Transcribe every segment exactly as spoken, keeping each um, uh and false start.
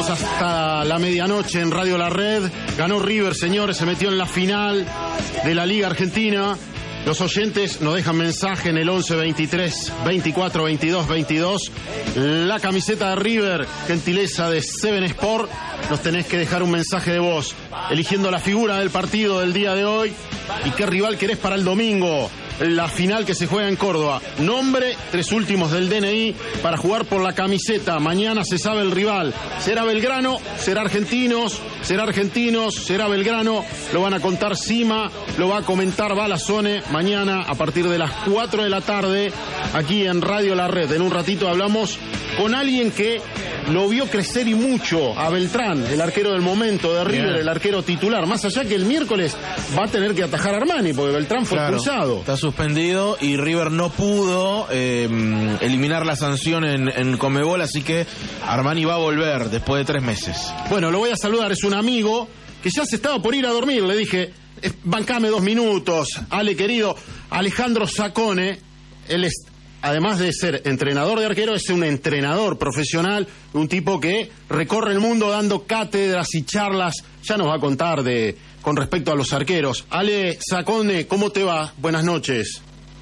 Estamos hasta la medianoche en Radio La Red. Ganó River, señores, se metió en la final de la Liga Argentina. Los oyentes nos dejan mensaje en el once veintitrés veinticuatro veintidós veintidós. La camiseta de River, gentileza de Seven Sport. Nos tenés que dejar un mensaje de voz, eligiendo la figura del partido del día de hoy y qué rival querés para el domingo. La final que se juega en Córdoba. Nombre, tres últimos del D N I para jugar por la camiseta. Mañana se sabe el rival. ¿Será Belgrano? ¿Será Argentinos? ¿Será Argentinos? ¿Será Belgrano? Lo van a contar Sima, lo va a comentar Balazone mañana a partir de las cuatro de la tarde aquí en Radio La Red. En un ratito hablamos con alguien que lo vio crecer y mucho, a Beltrán, el arquero del momento de River, Bien. el arquero titular. Más allá que el miércoles va a tener que atajar a Armani, porque Beltrán fue claro, expulsado. Está suspendido y River no pudo eh, eliminar la sanción en, en Conmebol, así que Armani va a volver después de tres meses. Bueno, lo voy a saludar, es un amigo que ya se estaba por ir a dormir. Le dije, bancame dos minutos, Ale querido. Alejandro Sacone, él es... Además de ser entrenador de arquero, es un entrenador profesional, un tipo que recorre el mundo dando cátedras y charlas. Ya nos va a contar de con respecto a los arqueros. Ale Sacone, ¿cómo te va? Buenas noches.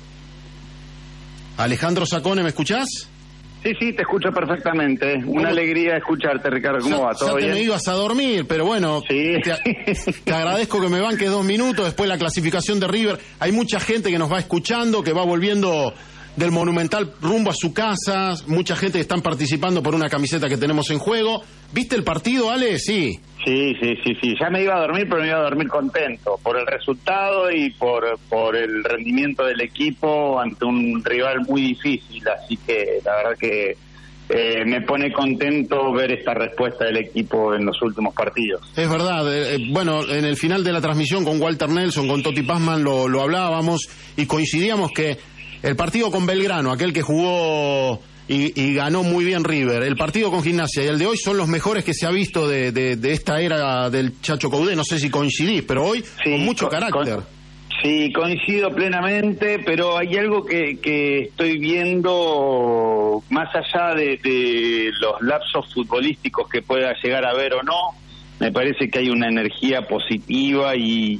Alejandro Sacone, ¿me escuchás? Sí, sí, te escucho perfectamente. Una ¿Cómo? alegría escucharte, Ricardo. ¿Cómo ya, va? ¿Todo ya bien? te me ibas a dormir, pero bueno, sí. te, te agradezco que me banques dos minutos. Después la clasificación de River. Hay mucha gente que nos va escuchando, que va volviendo del Monumental rumbo a su casa, mucha gente que están participando por una camiseta que tenemos en juego. ¿Viste el partido, Ale? Sí. Sí, sí, sí, sí. Ya me iba a dormir, pero me iba a dormir contento por el resultado y por, por el rendimiento del equipo ante un rival muy difícil. Así que la verdad que eh, me pone contento ver esta respuesta del equipo en los últimos partidos. Es verdad. Eh, bueno, en el final de la transmisión con Walter Nelson, con Toti Pazman, lo, lo hablábamos y coincidíamos que el partido con Belgrano, aquel que jugó y, y ganó muy bien River, el partido con Gimnasia y el de hoy son los mejores que se ha visto de, de, de esta era del Chacho Caudé. No sé si coincidís, pero hoy sí, con mucho con, carácter. Con, sí, coincido plenamente, pero hay algo que, que estoy viendo más allá de, de los lapsos futbolísticos que pueda llegar a haber o no. Me parece que hay una energía positiva y,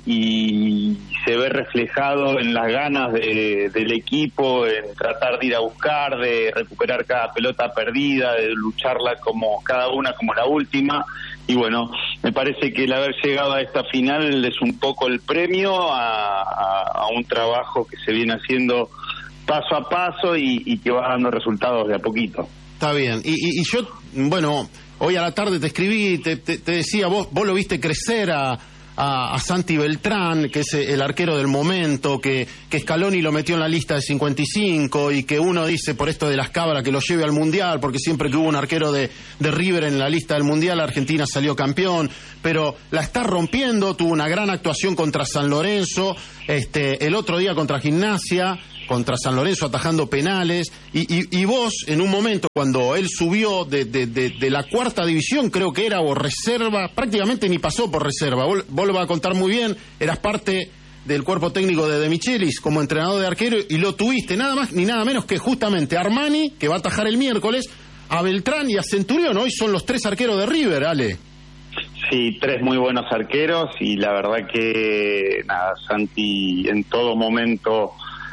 y se ve reflejado en las ganas de, del equipo, en tratar de ir a buscar, de recuperar cada pelota perdida, de lucharla como cada una como la última. Y bueno, me parece que el haber llegado a esta final es un poco el premio a, a, a un trabajo que se viene haciendo paso a paso y, y que va dando resultados de a poquito. Está bien. Y, y, y yo, bueno... Hoy a la tarde te escribí, te, te, te decía, vos vos lo viste crecer a, a, a Santi Beltrán, que es el arquero del momento, que, que Scaloni lo metió en la lista de cincuenta y cinco y que uno dice por esto de las cabras que lo lleve al Mundial, porque siempre que hubo un arquero de, de River en la lista del Mundial, Argentina salió campeón, pero la está rompiendo, tuvo una gran actuación contra San Lorenzo, este, el otro día contra Gimnasia, contra San Lorenzo atajando penales, y, y, y vos en un momento cuando él subió de, de, de, de la cuarta división, creo que era, o reserva, prácticamente ni pasó por reserva, vos, vos lo vas a contar muy bien, eras parte del cuerpo técnico de De Michelis como entrenador de arquero y lo tuviste nada más ni nada menos que justamente a Armani, que va a atajar el miércoles, a Beltrán y a Centurión. Hoy son los tres arqueros de River, Ale. Sí, tres muy buenos arqueros y la verdad que nada, Santi en todo momento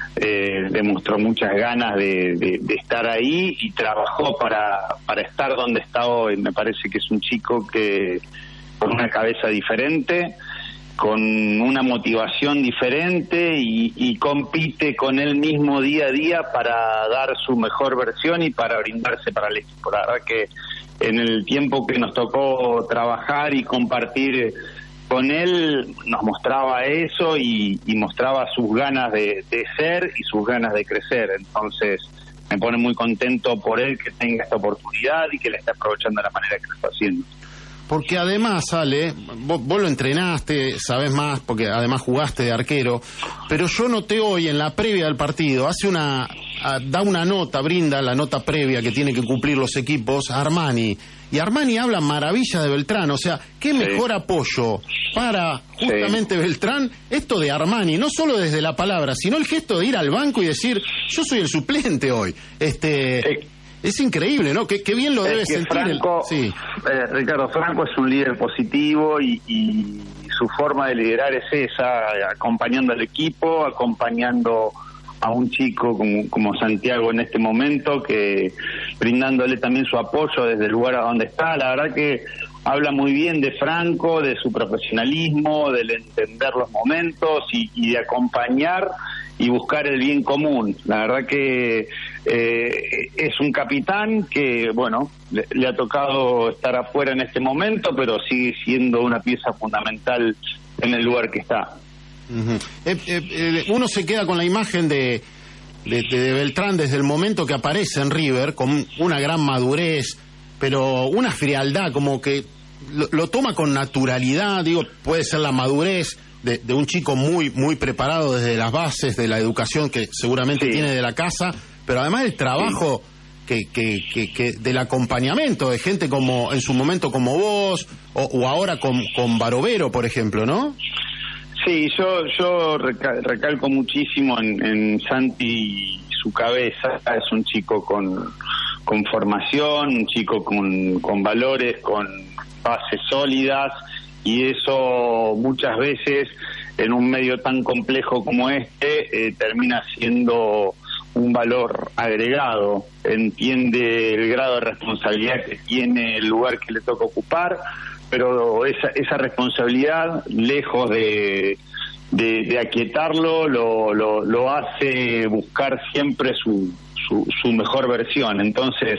Eh, demostró muchas ganas de, de, de estar ahí y trabajó para, para estar donde está hoy. Me parece que es un chico que con una cabeza diferente, con una motivación diferente y, y compite con él mismo día a día para dar su mejor versión y para brindarse para el equipo. La verdad que en el tiempo que nos tocó trabajar y compartir con él nos mostraba eso y, y mostraba sus ganas de, de ser y sus ganas de crecer. Entonces me pone muy contento por él que tenga esta oportunidad y que la esté aprovechando de la manera que lo está haciendo. Porque además, Ale, vos, vos lo entrenaste, sabés más, porque además jugaste de arquero, pero yo noté hoy en la previa del partido, hace una, a, da una nota, brinda la nota previa que tienen que cumplir los equipos a Armani, y Armani habla maravilla de Beltrán, o sea, qué mejor sí. apoyo para justamente sí. Beltrán, esto de Armani, no solo desde la palabra, sino el gesto de ir al banco y decir, yo soy el suplente hoy, este... Sí. Es increíble, ¿no? Qué, qué bien lo debe es que sentir. Franco, el... sí. eh, Ricardo Franco es un líder positivo y, y su forma de liderar es esa, acompañando al equipo, acompañando a un chico como, como Santiago en este momento, que brindándole también su apoyo desde el lugar a donde está. La verdad que habla muy bien de Franco, de su profesionalismo, del entender los momentos y, y de acompañar y buscar el bien común. La verdad que eh, es un capitán que, bueno, le, le ha tocado estar afuera en este momento, pero sigue siendo una pieza fundamental en el lugar que está. Uh-huh. eh, eh, eh, uno se queda con la imagen de, de, de Beltrán desde el momento que aparece en River, con una gran madurez, pero una frialdad, como que lo, lo toma con naturalidad. Digo, puede ser la madurez de, de un chico muy muy preparado desde las bases de la educación que seguramente sí tiene de la casa, pero además el trabajo sí. que, que, que, que del acompañamiento de gente como en su momento como vos, o, o ahora con, con Barovero, por ejemplo, ¿no? Sí, yo yo recal, recalco muchísimo en, en Santi y su cabeza. Es un chico con, con formación, un chico con, con valores, con bases sólidas, y eso muchas veces en un medio tan complejo como este eh, termina siendo un valor agregado. Entiende el grado de responsabilidad que tiene el lugar que le toca ocupar, pero esa, esa responsabilidad, lejos de, de, de aquietarlo, lo, lo, lo hace buscar siempre su, su, su mejor versión. Entonces,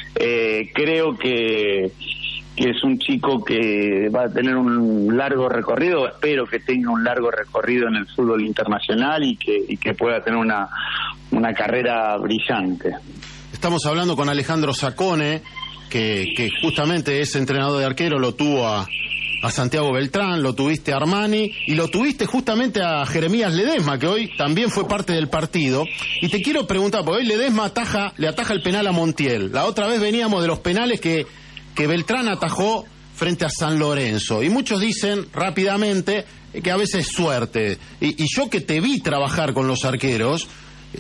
eh, creo que, que es un chico que va a tener un largo recorrido, espero que tenga un largo recorrido en el fútbol internacional y que, y que pueda tener una, una carrera brillante. Estamos hablando con Alejandro Sacone, Que, que justamente ese entrenador de arquero lo tuvo a, a Santiago Beltrán, lo tuviste a Armani y lo tuviste justamente a Jeremías Ledesma, que hoy también fue parte del partido. Y te quiero preguntar, porque hoy Ledesma ataja, le ataja el penal a Montiel. La otra vez veníamos de los penales que, que Beltrán atajó frente a San Lorenzo. Y muchos dicen rápidamente que a veces es suerte. Y, y yo que te vi trabajar con los arqueros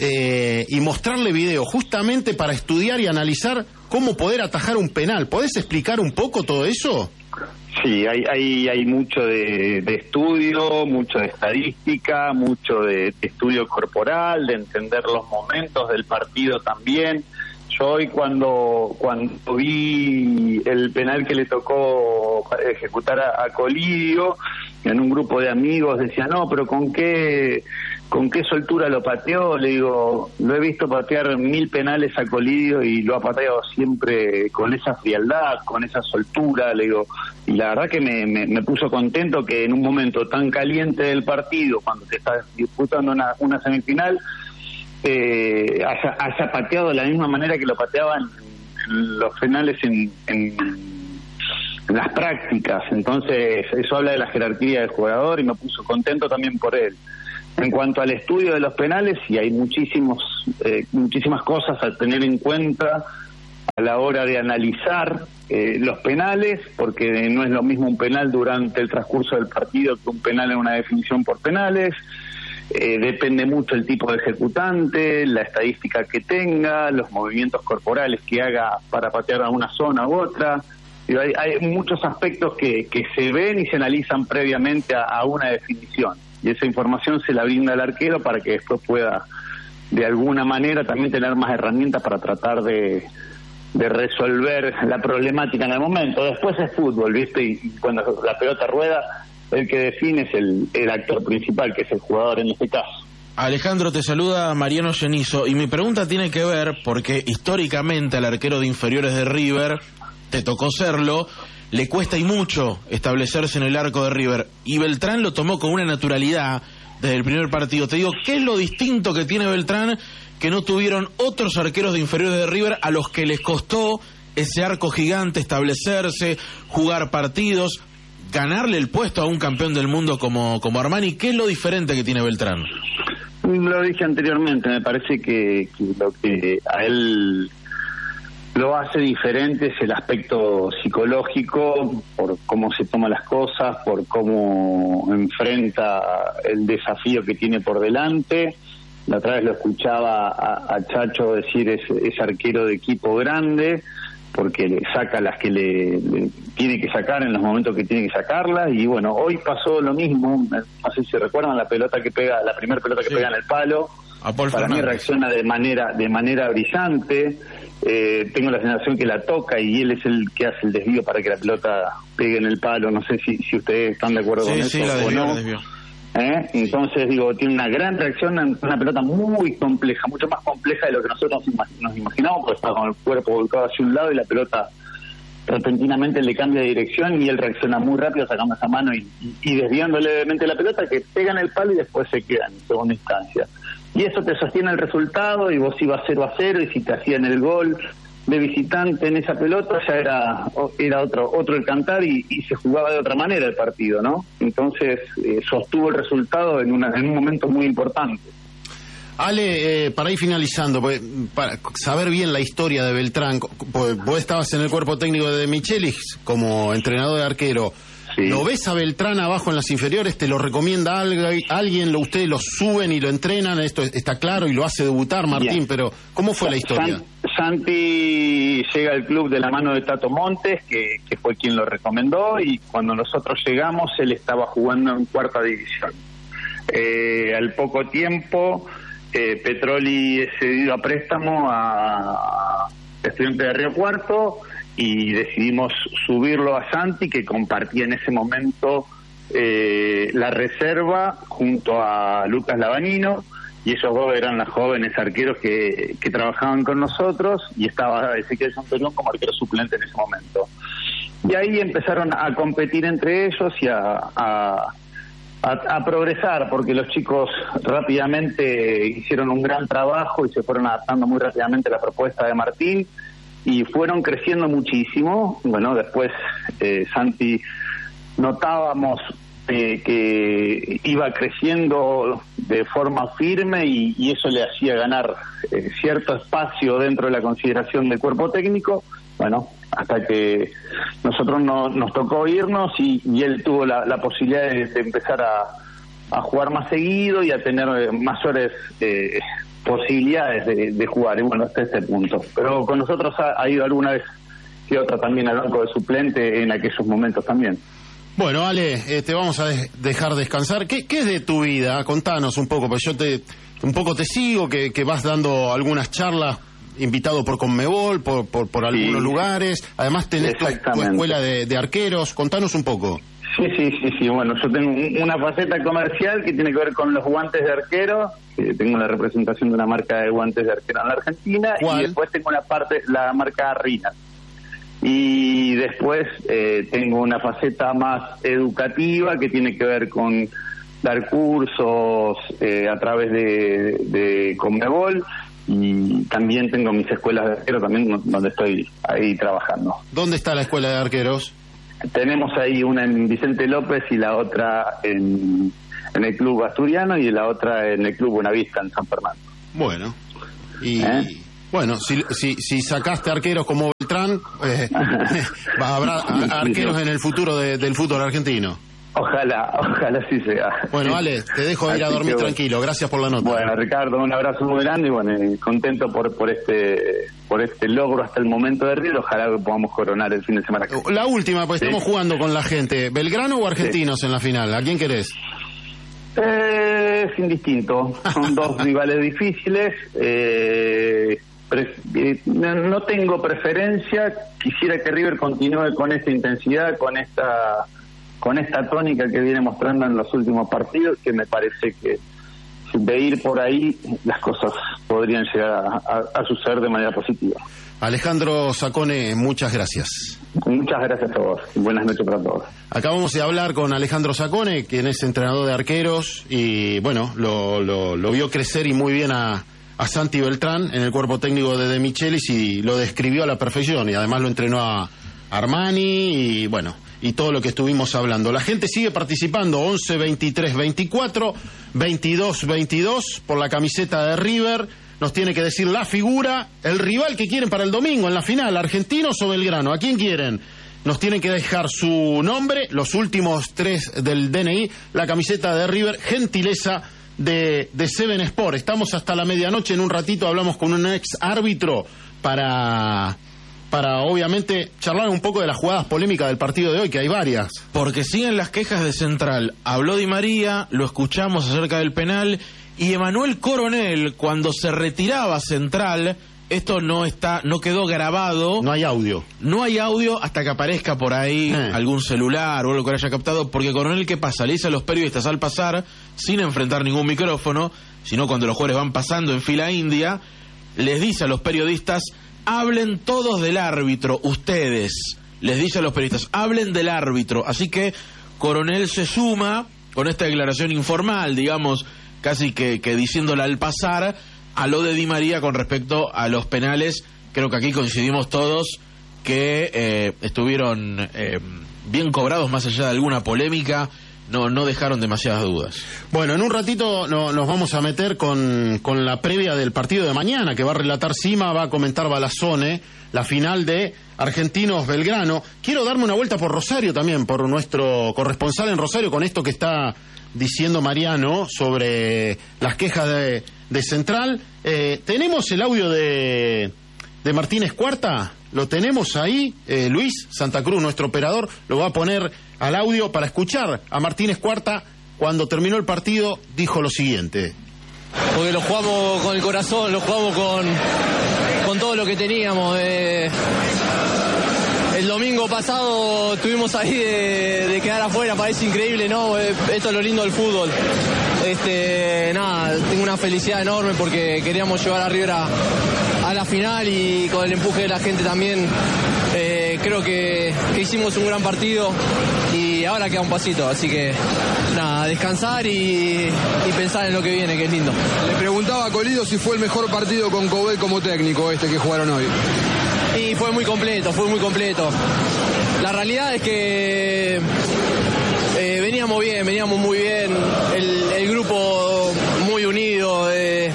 eh, y mostrarle video justamente para estudiar y analizar cómo poder atajar un penal. ¿Podés explicar un poco todo eso? Sí, hay hay, hay mucho de, de estudio, mucho de estadística, mucho de, de estudio corporal, de entender los momentos del partido también. Yo hoy cuando cuando vi el penal que le tocó ejecutar a, a Colidio, en un grupo de amigos decía, no, pero ¿con qué con qué soltura lo pateó? Le digo, lo he visto patear mil penales a Colidio y lo ha pateado siempre con esa frialdad, con esa soltura, le digo, y la verdad que me, me, me puso contento que en un momento tan caliente del partido, cuando te estás disputando una, una semifinal, eh, haya, haya pateado de la misma manera que lo pateaban en los penales en, en, en las prácticas. Entonces eso habla de la jerarquía del jugador y me puso contento también por él. En cuanto al estudio de los penales, sí hay muchísimos, eh, muchísimas cosas a tener en cuenta a la hora de analizar eh, los penales, porque no es lo mismo un penal durante el transcurso del partido que un penal en una definición por penales. Eh, depende mucho el tipo de ejecutante, la estadística que tenga, los movimientos corporales que haga para patear a una zona u otra. Hay, hay muchos aspectos que, que se ven y se analizan previamente a, a una definición. Y esa información se la brinda al arquero para que después pueda, de alguna manera, también tener más herramientas para tratar de, de resolver la problemática en el momento. Después es fútbol, ¿viste? Y, y cuando la pelota rueda, el que define es el, el actor principal, que es el jugador en este caso. Alejandro, te saluda Mariano Genizo, y mi pregunta tiene que ver, porque históricamente al arquero de inferiores de River, te tocó serlo, le cuesta y mucho establecerse en el arco de River, y Beltrán lo tomó con una naturalidad desde el primer partido. Te digo, ¿qué es lo distinto que tiene Beltrán que no tuvieron otros arqueros de inferiores de River a los que les costó ese arco gigante, establecerse, jugar partidos, ganarle el puesto a un campeón del mundo como, como Armani? ¿Qué es lo diferente que tiene Beltrán? Lo dije anteriormente, me parece que, que lo que a él lo hace diferente es el aspecto psicológico, por cómo se toma las cosas, por cómo enfrenta el desafío que tiene por delante, la otra vez lo escuchaba a, a Chacho decir es, es arquero de equipo grande, porque le saca las que le, le tiene que sacar en los momentos que tiene que sacarlas, y bueno, hoy pasó lo mismo, no sé si recuerdan la pelota que pega, la primera pelota que sí. pega en el palo, a Paul para Fernández. mí reacciona de manera de manera brillante, eh, tengo la sensación que la toca y él es el que hace el desvío para que la pelota pegue en el palo, no sé si, si ustedes están de acuerdo sí, con sí, eso la desvió, o no. la desvió. ¿Eh? Entonces digo, tiene una gran reacción, una pelota muy compleja, mucho más compleja de lo que nosotros nos imaginamos, porque está con el cuerpo volcado hacia un lado y la pelota repentinamente le cambia de dirección y él reacciona muy rápido sacando esa mano y, y, y desviando levemente la pelota que pega en el palo y después se queda en segunda instancia. Y eso te sostiene el resultado y vos ibas cero a cero y si te hacían el gol de visitante en esa pelota ya era era otro otro el cantar y, y se jugaba de otra manera el partido, ¿no? Entonces eh, sostuvo el resultado en, una, en un momento muy importante. Ale, eh, para ir finalizando, pues, para saber bien la historia de Beltrán, pues, vos estabas en el cuerpo técnico de De Michelis como entrenador de arquero. Sí. ¿Lo ves a Beltrán abajo en las inferiores? ¿Te lo recomienda alguien? ¿Lo, ¿Ustedes lo suben y lo entrenan? Esto está claro y lo hace debutar Martín, bien. Pero ¿cómo fue la historia? San, Santi llega al club de la mano de Tato Montes, que, que fue quien lo recomendó, y cuando nosotros llegamos él estaba jugando en cuarta división. Eh, al poco tiempo... Eh, Petroli es cedido a préstamo a Estudiantes de Río Cuarto y decidimos subirlo a Santi, que compartía en ese momento eh, la reserva junto a Lucas Lavanino, y esos dos eran los jóvenes arqueros que, que trabajaban con nosotros, y estaba Ezequiel Santolón como arquero suplente en ese momento. Y ahí empezaron a competir entre ellos y a... a A, a progresar, porque los chicos rápidamente hicieron un gran trabajo y se fueron adaptando muy rápidamente a la propuesta de Martín y fueron creciendo muchísimo. Bueno, después eh, Santi notábamos eh, que iba creciendo de forma firme y, y eso le hacía ganar eh, cierto espacio dentro de la consideración del cuerpo técnico. Bueno, hasta que nosotros no, nos tocó irnos y, y él tuvo la, la posibilidad de, de empezar a, a jugar más seguido y a tener eh, mayores eh, posibilidades de, de jugar, y bueno, hasta este punto. Pero con nosotros ha, ha ido alguna vez que otra también al banco de suplente en aquellos momentos también. Bueno, Ale, eh, te vamos a de- dejar descansar. ¿Qué, ¿Qué es de tu vida? Contanos un poco, pues yo te un poco te sigo, que, que vas dando algunas charlas, invitado por Conmebol, por por, por algunos sí. lugares. Además tenés tu, tu escuela de, de arqueros. Contanos un poco. Sí, sí, sí, sí. Bueno, yo tengo una faceta comercial que tiene que ver con los guantes de arquero. Eh, tengo la representación de una marca de guantes de arquero en la Argentina. ¿Cuál? Y después tengo una parte, la marca Rina. Y después eh, tengo una faceta más educativa que tiene que ver con dar cursos eh, a través de, de Conmebol. Y también tengo mis escuelas de arquero también donde estoy ahí trabajando. ¿Dónde está la escuela de arqueros? Tenemos ahí una en Vicente López y la otra en, en el Club Asturiano y la otra en el Club Buenavista en San Fernando. Bueno, y ¿Eh? bueno, si, si, si sacaste arqueros como Beltrán, eh, habrá arqueros en el futuro de, del fútbol argentino. Ojalá, ojalá sí sea. Bueno, Ale, te dejo ir a dormir bueno. tranquilo. Gracias por la nota. Bueno, Ricardo, un abrazo muy grande y bueno, contento por por este por este logro hasta el momento de River. Ojalá que podamos coronar el fin de semana. La última, pues ¿Sí? estamos jugando con la gente. ¿Belgrano o Argentinos sí. en la final? ¿A quién querés? Eh, es indistinto. Son dos rivales difíciles. Eh, pre- eh, no tengo preferencia. Quisiera que River continúe con esta intensidad, con esta... con esta tónica que viene mostrando en los últimos partidos, que me parece que de ir por ahí las cosas podrían llegar a, a, a suceder de manera positiva. Alejandro Sacone, muchas gracias. Muchas gracias a vos. Buenas noches para todos. Acabamos de hablar con Alejandro Sacone, quien es entrenador de arqueros, y bueno, lo, lo, lo vio crecer y muy bien a, a Santi Beltrán en el cuerpo técnico de De Michelis y lo describió a la perfección, y además lo entrenó a Armani y bueno, y todo lo que estuvimos hablando. La gente sigue participando, once, veintitrés, veinticuatro, veintidós, veintidós, por la camiseta de River. Nos tiene que decir la figura, el rival que quieren para el domingo en la final, Argentinos o Belgrano. ¿A quién quieren? Nos tienen que dejar su nombre, los últimos tres del D N I, la camiseta de River, gentileza de, de Seven Sport. Estamos hasta la medianoche, en un ratito hablamos con un ex árbitro para, para obviamente charlar un poco de las jugadas polémicas del partido de hoy, que hay varias. Porque siguen las quejas de Central. Habló Di María, lo escuchamos acerca del penal, y Emanuel Coronel, cuando se retiraba Central, esto no está, no quedó grabado. No hay audio. No hay audio hasta que aparezca por ahí eh. algún celular o algo que haya captado, porque Coronel, ¿qué pasa? Le dice a los periodistas al pasar, sin enfrentar ningún micrófono, sino cuando los jugadores van pasando en fila india, les dice a los periodistas, hablen todos del árbitro, ustedes. Les dice a los periodistas, hablen del árbitro. Así que Coronel se suma con esta declaración informal, digamos, casi que, que diciéndola al pasar, a lo de Di María con respecto a los penales. Creo que aquí coincidimos todos que eh, estuvieron eh, bien cobrados, más allá de alguna polémica, no no dejaron demasiadas dudas. Bueno, en un ratito no, nos vamos a meter con, con la previa del partido de mañana, que va a relatar Sima, va a comentar Balazone, la final de Argentinos Belgrano. Quiero darme una vuelta por Rosario también, por nuestro corresponsal en Rosario, con esto que está diciendo Mariano sobre las quejas de, de Central. Eh, ¿Tenemos el audio de, de Martínez Cuarta? ¿Lo tenemos ahí? Eh, Luis Santa Cruz, nuestro operador, lo va a poner al audio para escuchar a Martínez Cuarta. Cuando terminó el partido dijo lo siguiente: porque lo jugamos con el corazón, lo jugamos con, con todo lo que teníamos. Eh, el domingo pasado estuvimos ahí de, de quedar afuera, parece increíble, ¿no? Eh, esto es lo lindo del fútbol. Este, nada, tengo una felicidad enorme porque queríamos llevar a River a, a la final, y con el empuje de la gente también. Eh, creo que, que hicimos un gran partido y ahora queda un pasito, así que nada, descansar y, y pensar en lo que viene, que es lindo. Le preguntaba a Colidio si fue el mejor partido con Coudet como técnico este que jugaron hoy. Y fue muy completo, fue muy completo. La realidad es que eh, veníamos bien, veníamos muy bien, el, el grupo muy unido. Eh,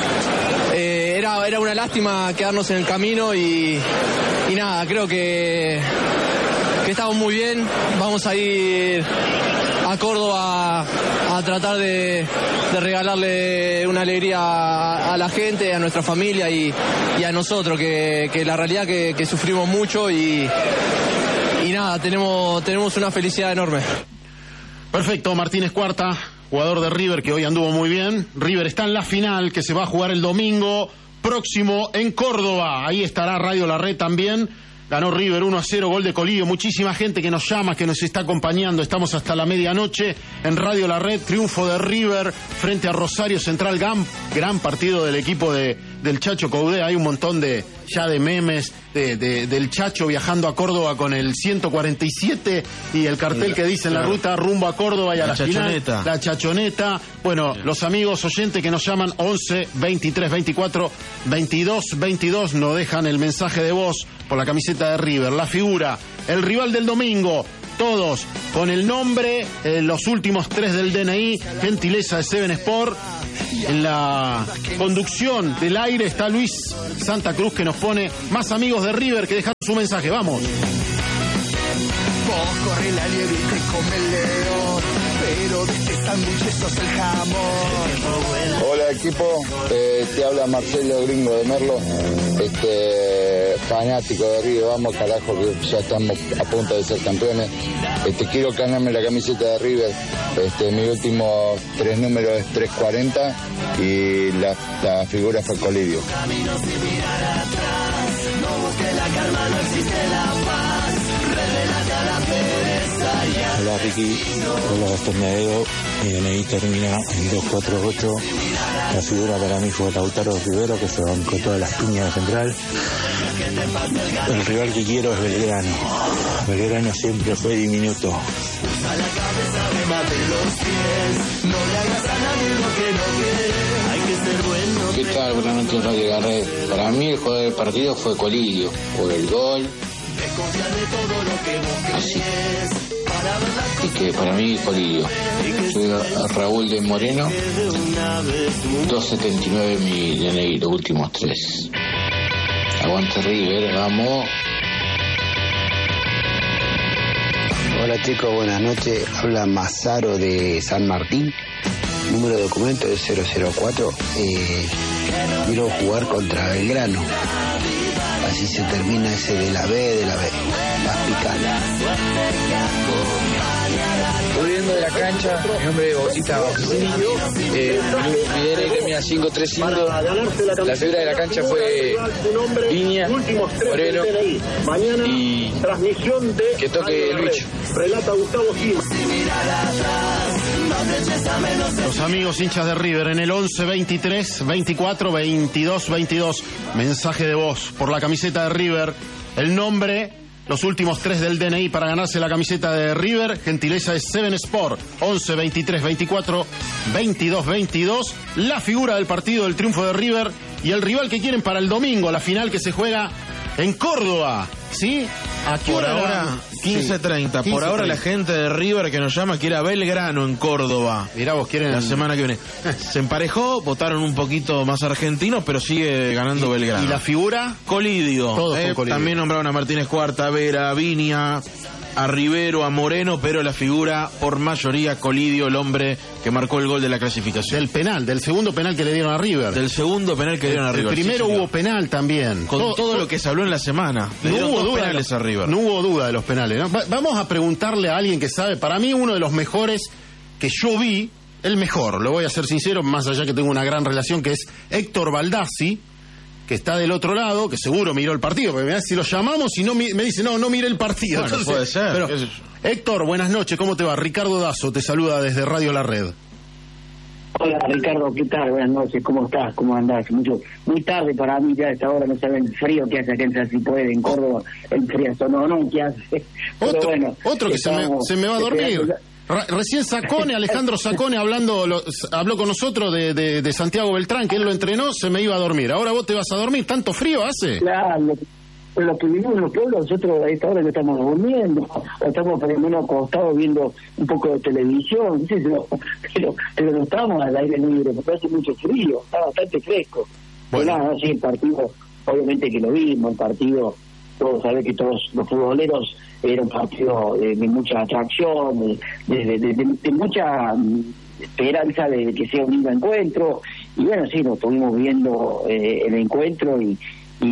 eh, era, era una lástima quedarnos en el camino y, y nada, creo que, que estamos muy bien. Vamos a ir a Córdoba a tratar de, de regalarle una alegría a, a la gente, a nuestra familia y, y a nosotros, que, que la realidad que, que sufrimos mucho y, y nada, tenemos, tenemos una felicidad enorme. Perfecto, Martínez Cuarta, jugador de River, que hoy anduvo muy bien. River está en la final, que se va a jugar el domingo próximo en Córdoba. Ahí estará Radio La Red también. Ganó River uno a cero, gol de Colidio. Muchísima gente que nos llama, que nos está acompañando. Estamos hasta la medianoche en Radio La Red. Triunfo de River frente a Rosario Central. Gran, gran partido del equipo de, del Chacho Coudet. Hay un montón de ya de memes de, de, del Chacho viajando a Córdoba con el ciento cuarenta y siete y el cartel que dice en la ruta rumbo a Córdoba y a la, la final. La chachoneta. Bueno, sí. Los amigos oyentes que nos llaman once, veintitrés, veinticuatro, veintidós, veintidós nos dejan el mensaje de voz por la camiseta de River, la figura, el rival del domingo, todos con el nombre, eh, los últimos tres del D N I, gentileza de Seven Sport. En la conducción del aire está Luis Santa Cruz, que nos pone más amigos de River que dejar su mensaje. Vamos. Vos corre la liebre y te come el león, pero de este sándwich sos el jamón. Hola equipo, eh, te habla Marcelo Gringo de Merlo, este fanático de River. Vamos carajo, que ya estamos a punto de ser campeones. Este, quiero ganarme la camiseta de River. Este, mi último tres números es trescientos cuarenta y la, la figura fue Colidio. Hola Ricky, hola Gastón Nadedo, mi D N I termina en dos cuatro ocho. La figura para mí fue Lautaro Rivero, que se bancó todas las piñas de Central. El rival que quiero es Belgrano. Belgrano siempre fue diminuto. ¿Qué tal? Buenas noches, Radio La Red. Para mí el jugador del partido fue Colidio, por el gol. Así. Y que para mí Colidio. Soy Raúl de Moreno, doscientos setenta y nueve mi D N I, los últimos tres. Aguante River, vamos. Hola chicos, buenas noches. Habla Mazaro de San Martín. número de documento es cero cero cuatro. Eh, quiero jugar contra Belgrano. Así se termina ese de la B, de la B. Más picante. Volviendo de la cancha, mi nombre es Bautista Bautista. Eh, mi D N I termina cinco tres cinco. La figura de la cancha fue Viña, Moreno y que toque el bicho. Los amigos hinchas de River en el once veintitrés veinticuatro veintidós veintidós. Mensaje de voz por la camiseta de River. El nombre, los últimos tres del D N I para ganarse la camiseta de River. Gentileza de Seven Sport. once veintitrés veinticuatro veintidós veintidós. La figura del partido del triunfo de River y el rival que quieren para el domingo, la final que se juega en Córdoba. ¿Sí? ¿A qué Por hora? ahora quince treinta. Por ahora la gente de River que nos llama quiere a Belgrano en Córdoba. Mirá, vos quieren la semana que viene. Se emparejó, votaron un poquito más argentinos, pero sigue ganando ¿Y, Belgrano. ¿Y la figura? Colidio. Todos eh, son Colidio. También nombraron a Martínez Cuarta, a Vera, a Viña, a Rivero, a Moreno, pero la figura por mayoría Colidio, el hombre que marcó el gol de la clasificación. Del penal, del segundo penal que le dieron a River. Del segundo penal que le dieron a River. El primero sí, hubo penal también. Con todo, todo lo que se habló en la semana. Le no dieron hubo dos duda penales de, a River. No hubo duda de los penales, ¿no? Va, vamos a preguntarle a alguien que sabe. Para mí uno de los mejores que yo vi, el mejor, lo voy a ser sincero, más allá que tengo una gran relación, que es Héctor Baldassi, que está del otro lado, que seguro miró el partido, porque mirá, si lo llamamos y no me dice, no, no miré el partido. Bueno, entonces, puede ser. Pero, Héctor, buenas noches, ¿cómo te va? Ricardo Dazo te saluda desde Radio La Red. Hola Ricardo, ¿qué tal? Buenas noches, ¿cómo estás? ¿Cómo andás? Mucho, muy tarde para mí ya a esta hora, no saben el frío que hace acá en San Si Puede, en Córdoba, el frío no, no, que hace. Pero otro, bueno, otro que se me, se me va a dormir. Re, recién Sacone, Alejandro Sacone hablando, lo, habló con nosotros de, de, de Santiago Beltrán, que él lo entrenó, se me iba a dormir. Ahora vos te vas a dormir, ¿tanto frío hace? Claro, lo, lo que vivimos en los pueblos, nosotros a esta hora no estamos durmiendo, estamos por lo menos acostados viendo un poco de televisión, pero, pero, pero no estamos al aire libre, porque hace mucho frío, está bastante fresco. Bueno, nada, sí, el partido, obviamente que lo vimos, el partido, todos saben que todos los futboleros era un partido de, de mucha atracción, de, de, de, de, de mucha esperanza de que sea un lindo encuentro, y bueno, sí, nos estuvimos viendo eh, el encuentro y,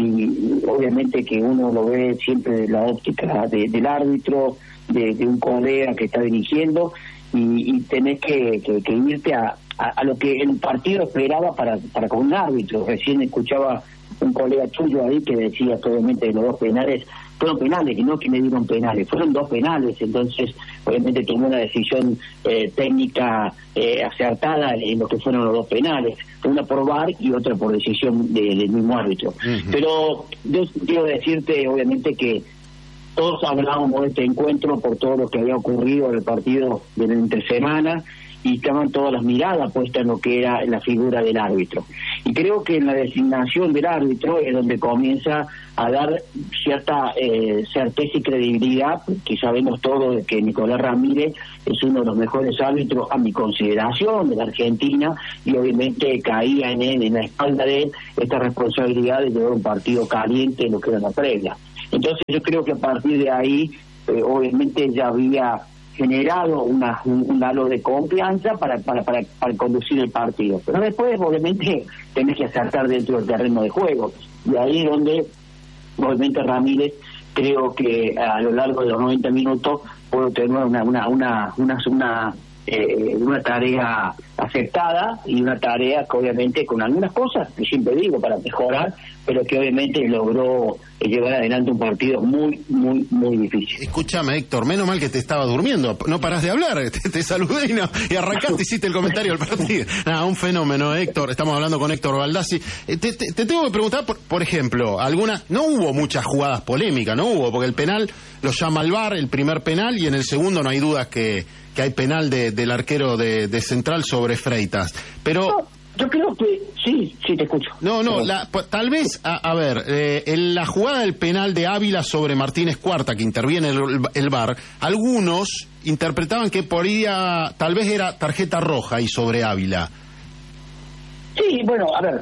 y obviamente que uno lo ve siempre de la óptica de, del árbitro, de, de un colega que está dirigiendo, y, y tenés que, que, que irte a, a, a lo que el partido esperaba para, para con un árbitro. Recién escuchaba un colega tuyo ahí que decía que obviamente los dos penales fueron penales, y no que me dieron penales, fueron dos penales, entonces obviamente tomó una decisión eh, técnica eh, acertada en lo que fueron los dos penales, una por V A R y otra por decisión de, del mismo árbitro. Uh-huh. Pero yo quiero decirte obviamente que todos hablábamos de este encuentro por todo lo que había ocurrido en el partido de la entresemana, y estaban todas las miradas puestas en lo que era la figura del árbitro. Y creo que en la designación del árbitro es donde comienza a dar cierta eh, certeza y credibilidad, que sabemos todos de que Nicolás Ramírez es uno de los mejores árbitros a mi consideración de la Argentina, y obviamente caía en él, en la espalda de él, esta responsabilidad de llevar un partido caliente en lo que era la previa. Entonces yo creo que a partir de ahí, eh, obviamente ya había generado una, un, un halo de confianza para, para, para, para conducir el partido. Pero después, obviamente, tenés que acertar dentro del terreno de juego. Y ahí es donde, obviamente, Ramírez, creo que a lo largo de los noventa minutos puedo tener una una una una, una, eh, una tarea aceptada, y una tarea que obviamente con algunas cosas, que siempre digo, para mejorar, pero que obviamente logró llevar adelante un partido muy, muy, muy difícil. Escúchame, Héctor, menos mal que te estaba durmiendo, no parás de hablar, te, te saludé y, no, y arrancaste, hiciste el comentario del partido. Nada, un fenómeno, Héctor, estamos hablando con Héctor Baldassi. Eh, te, te, te tengo que preguntar, por, por ejemplo, alguna, no hubo muchas jugadas polémicas, no hubo, porque el penal lo llama al V A R, el primer penal, y en el segundo no hay dudas que, que hay penal de, del arquero de, de Central sobre Freitas, pero... No. Yo creo que sí, sí te escucho. No, no, la, tal vez, a, a ver, eh, en la jugada del penal de Ávila sobre Martínez Cuarta, que interviene el, el V A R, algunos interpretaban que podía, tal vez era tarjeta roja y sobre Ávila. Sí, bueno, a ver,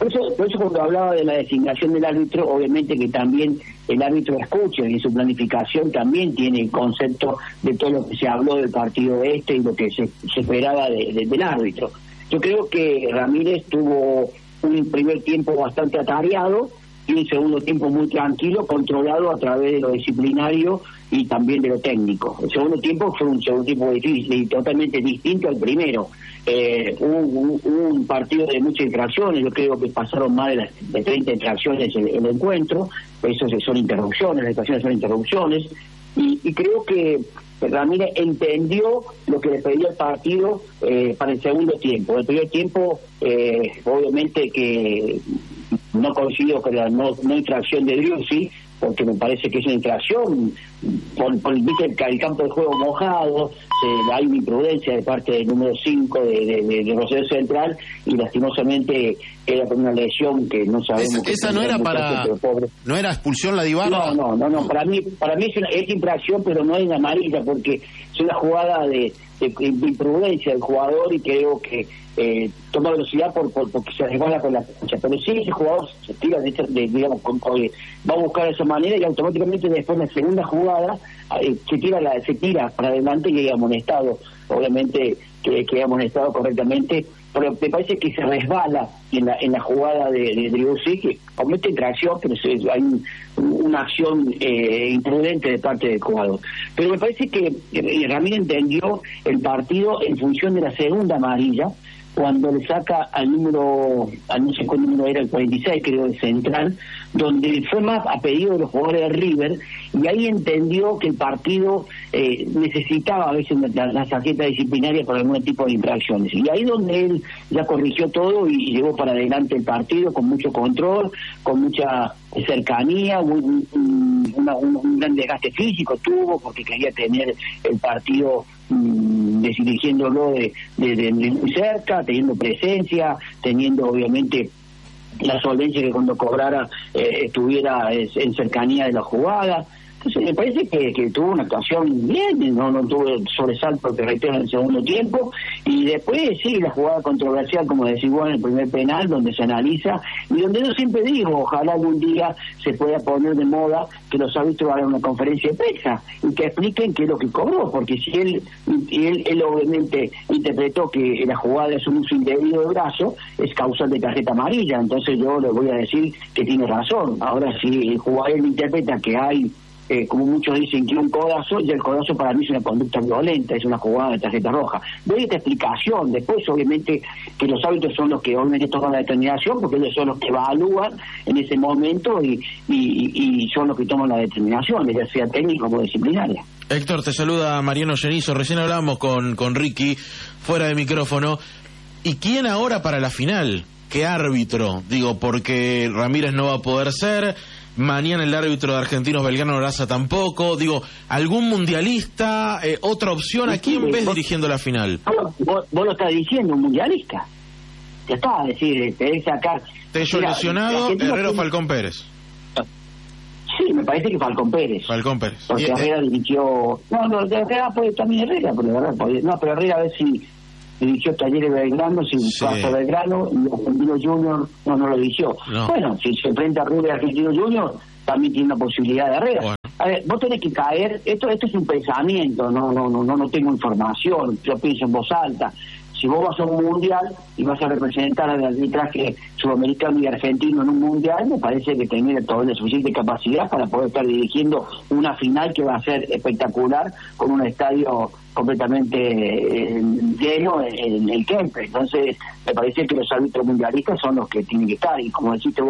Por eso, por eso cuando hablaba de la designación del árbitro, obviamente que también el árbitro escucha y en su planificación también tiene el concepto de todo lo que se habló del partido este y lo que se, se esperaba de, de, del árbitro. Yo creo que Ramírez tuvo un primer tiempo bastante atareado y un segundo tiempo muy tranquilo, controlado a través de lo disciplinario y también de lo técnico. El segundo tiempo fue un segundo tiempo difícil y totalmente distinto al primero. Eh, hubo, hubo, hubo un partido de muchas infracciones, yo creo que pasaron más de, las, de treinta infracciones en el encuentro, eso son interrupciones, las infracciones son interrupciones, y, y creo que Ramírez entendió lo que le pedía el partido eh, para el segundo tiempo. El primer tiempo, eh, obviamente que no coincido con la no, no infracción de Driussi, porque me parece que es una infracción, por, por viste el, el campo de juego mojado, se, hay una imprudencia de parte del número cinco de, de, de, de Rosario Central, y lastimosamente era con una lesión que no sabemos. Esa, que esa no era para, no era expulsión la de Ibarra. No, no, no, no, para mí, para mí es, una, es infracción, pero no es una amarilla, porque es una jugada de, de, de imprudencia del jugador y creo que eh, toma velocidad por, por porque se resbala con la cancha, pero sí ese jugador se tira de, de digamos con, con, va a buscar de esa manera y automáticamente después en la segunda jugada eh, se tira la, se tira para adelante y es amonestado, obviamente que, que es amonestado correctamente, pero me parece que se resbala en la en la jugada de, de Driussi, que comete tracción, pero se, hay un, una acción eh, imprudente de parte del jugador. Pero me parece que eh, Ramírez entendió el partido en función de la segunda amarilla, cuando le saca al número, al no sé cuál número era, el cuarenta y seis, creo, el central, donde fue más a pedido de los jugadores de River, y ahí entendió que el partido eh, necesitaba a veces la, la tarjeta disciplinaria por algún tipo de infracciones. Y ahí donde él ya corrigió todo y llevó para adelante el partido con mucho control, con mucha cercanía, un, un, una, un, un gran desgaste físico tuvo, porque quería tener el partido mmm, dirigiéndolo de, de, de, de muy cerca, teniendo presencia, teniendo obviamente la solvencia que cuando cobrara eh, estuviera eh, en cercanía de la jugada. Entonces me parece que, que tuvo una actuación bien, no, no tuvo el sobresalto que reitero en el segundo tiempo, y después sí, la jugada controversial, como decís vos, en el primer penal, donde se analiza, y donde yo siempre digo, ojalá algún día se pueda poner de moda que los árbitros hagan una conferencia de prensa y que expliquen qué es lo que cobró, porque si él, y él, él obviamente interpretó que la jugada es un uso indebido de brazo, es causal de tarjeta amarilla, entonces yo le voy a decir que tiene razón. Ahora, si el jugador interpreta que hay Eh, como muchos dicen que un codazo, y el codazo para mí es una conducta violenta, es una jugada de tarjeta roja. Doy esta explicación, después obviamente que los árbitros son los que obviamente toman la determinación, porque ellos son los que evalúan en ese momento y, y, y son los que toman la determinación, ya sea técnica como disciplinaria. Héctor, te saluda Mariano Genizo, recién hablamos con, con Ricky, fuera de micrófono. ¿Y quién ahora para la final? ¿Qué árbitro? Digo, porque Ramírez no va a poder ser, mañana el árbitro de Argentinos Belgrano Raza tampoco, digo, algún mundialista, eh, otra opción, ¿a quién ves dirigiendo la final? Vos, vos lo estás diciendo, un mundialista. Ya está, es decir, te debe sacar. Tello lesionado, Herrera o Falcón Pérez. Sí, me parece que Falcón Pérez. Falcón Pérez. Porque Bien, Herrera eh. dirigió. No, no, de Herrera puede también Herrera, pero Herrera puede... No, pero Herrera a ver si dirigió Talleres Belgrano, si Sí. pasa Belgrano, y Argentino Junior no, no lo dirigió. No. Bueno, si se enfrenta a River Argentino Junior, también tiene una posibilidad de Herrera. Bueno. A ver, vos tenés que caer, esto esto es un pensamiento, no no no no no tengo información, yo pienso en voz alta. Si vos vas a un mundial y vas a representar al arbitraje sudamericano y argentino en un mundial, me parece que tenés toda la suficiente capacidad para poder estar dirigiendo una final que va a ser espectacular, con un estadio completamente eh, lleno en, en el Kempes. Entonces, me parece que los árbitros mundialistas son los que tienen que estar, y como deciste vos,